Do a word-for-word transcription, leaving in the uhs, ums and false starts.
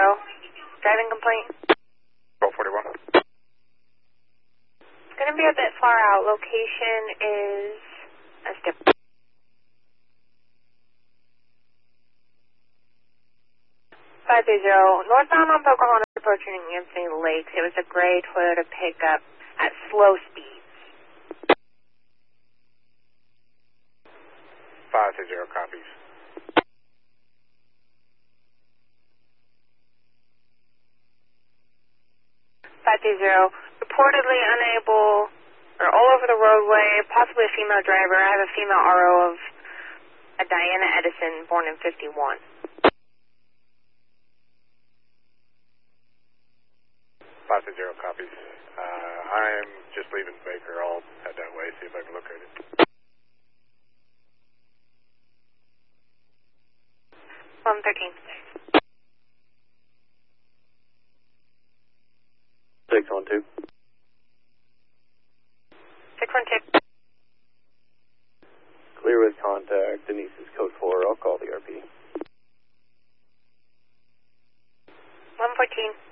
zero. Driving complaint. twelve forty-one. It's going to be a bit far out. Location is a skip. five three zero. Northbound on Pocahontas approaching Anthony Lakes. It was a gray Toyota pickup at slow speeds. five three zero copies. five three zero. Reportedly unable, or all over the roadway, possibly a female driver. I have a female R O of a Diana Edison, born in fifty-one. five three zero copies. Uh, I'm just leaving Baker. I'll head that way, see if I can locate it. one thirteen. six one two. six one two. Clear with contact. Denise is code four. I'll call the R P. one fourteen.